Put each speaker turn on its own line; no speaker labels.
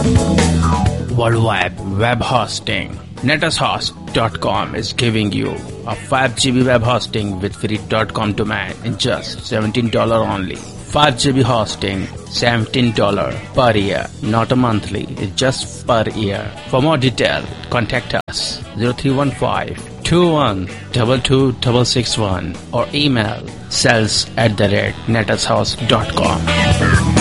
World Wide Web Hosting. NetAsHost.com is giving you a 5 GB web hosting with free .com domain in just $17 only. 5 GB hosting, $17 per year, not a monthly, it's just per year. For more detail, contact us 0315-2122-661 or email sales@netashouse.com.